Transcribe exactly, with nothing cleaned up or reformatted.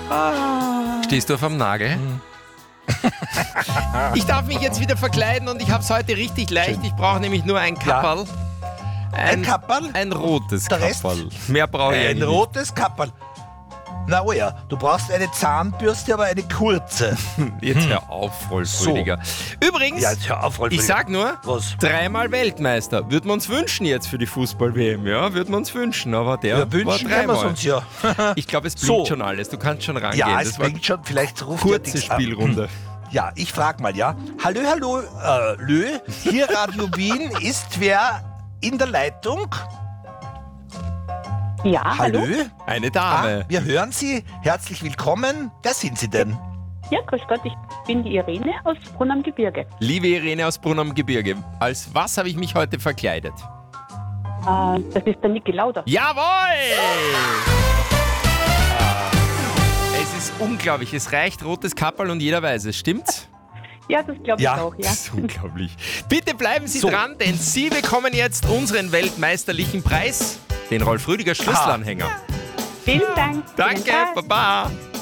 Ah. Stehst du auf am Nagel? Ich darf mich jetzt wieder verkleiden und ich habe es heute richtig leicht. Ich brauche nämlich nur ein Kapperl. Ein Kapperl? Ein rotes Der Rest? Kapperl. Mehr brauche ich Ein eigentlich rotes Kapperl. Na oh ja, du brauchst eine Zahnbürste, aber eine kurze. nicht. Jetzt hör auf, Rolf-Rüdiger. Übrigens, Ja, jetzt hör auf, Rolf ich Rüdiger. sag nur, Was? dreimal Weltmeister. Würden wir uns wünschen jetzt für die Fußball-W M, ja? Würden wir uns wünschen, aber der Ja, war wünschen können wir dreimal. uns ja. Ich glaube, es blinkt So. schon alles. Du kannst schon rangehen. Ja, das es war bringt schon, vielleicht ruft kurze ja nichts an. Spielrunde. Ja, ich frag mal, ja. Hallo, hallo, äh, Lö, hier Radio Wien, ist wer in der Leitung? Ja, hallo? Eine Ah, Dame. wir hören Sie. Herzlich willkommen. Wer sind Sie denn? Ja, grüß Gott, ich bin die Irene aus Brunn am Gebirge. Liebe Irene aus Brunn am Gebirge, als was habe ich mich heute verkleidet? Äh, das ist der Niki Lauda. Jawohl! Es ist unglaublich, es reicht rotes Kapperl und jeder weiß es, stimmt's? Ja, das glaube ich Ja. auch, ja. Das ist unglaublich. Bitte bleiben Sie So. dran, denn Sie bekommen jetzt unseren weltmeisterlichen Preis, den Rolf-Rüdiger Schlüsselanhänger. Vielen Dank. Vielen Danke, Dank. Baba!